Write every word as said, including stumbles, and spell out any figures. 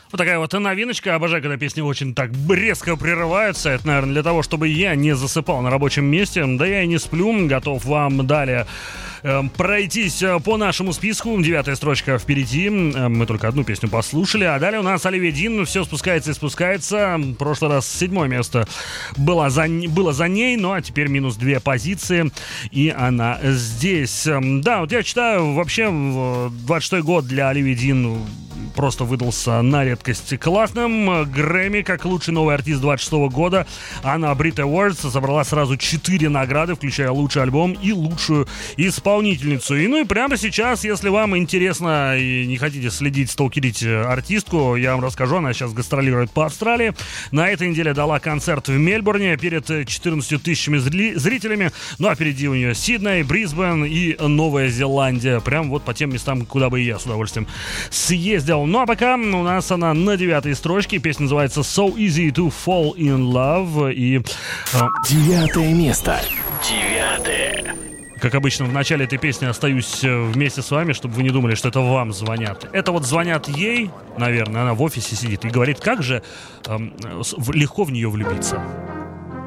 Вот такая вот новиночка. Обожаю, когда песни очень так резко прерываются. Это, наверное, для того, чтобы я не засыпал на рабочем месте. Да я и не сплю. Готов вам далее э, пройтись по нашему списку. Девятая строчка впереди. Мы только одну песню послушали. А далее у нас Оливия Дин. Все спускается и спускается. В прошлый раз седьмое место было за, было за ней. Ну а теперь минус две позиции. И она здесь. Да, вот я читаю, вообще двадцать шестой год для Оливии Дин просто выдался на редкость классным. Грэмми как лучший новый артист двадцать шестого года. А на Brit Awards собрала сразу четыре награды, включая лучший альбом и лучшую исполнительницу. И ну и прямо сейчас, если вам интересно и не хотите следить, сталкерить артистку, я вам расскажу. Она сейчас гастролирует по Австралии. На этой неделе дала концерт в Мельбурне перед четырнадцатью тысячами зри- зрителями. Ну а впереди у нее Сидней, Брисбен и Новая Зеландия. Прям вот по тем местам, куда бы и я с удовольствием съездил. Ну а пока у нас она на девятой строчке. Песня называется So Easy to Fall in Love. И девятое место. Девятое. Как обычно, в начале этой песни остаюсь вместе с вами, чтобы вы не думали, что это вам звонят. Это вот звонят ей, наверное, она в офисе сидит и говорит, как же эм, легко в нее влюбиться.